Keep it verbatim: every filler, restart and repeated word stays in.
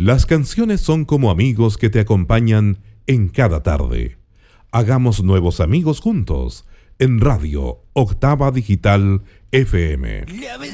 Las canciones son como amigos que te acompañan en cada tarde. Hagamos nuevos amigos juntos en Radio Octava Digital F M.